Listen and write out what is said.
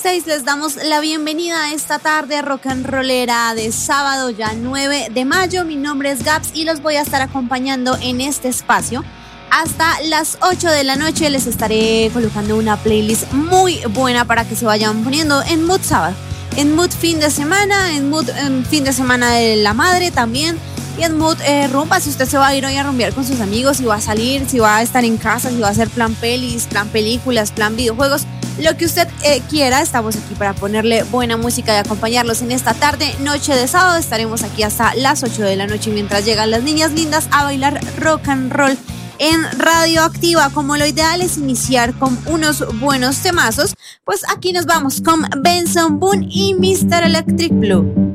6 les damos la bienvenida a esta tarde rock and rollera de sábado ya 9 de mayo. Mi nombre es Gaps y los voy a estar acompañando en este espacio. Hasta las 8 de la noche les estaré colocando una playlist muy buena para que se vayan poniendo en mood sábado, en mood fin de semana, en mood fin de semana de la madre también, y en mood rumba, si usted se va a ir hoy a rumbear con sus amigos, si va a salir, si va a estar en casa, si va a hacer plan pelis, plan películas, plan videojuegos, lo que usted quiera. Estamos aquí para ponerle buena música y acompañarlos en esta tarde, noche de sábado. Estaremos aquí hasta las 8 de la noche mientras llegan las niñas lindas a bailar rock and roll en Radioactiva. Como lo ideal es iniciar con unos buenos temazos, pues aquí nos vamos con Benson Boone y Mr. Electric Blue.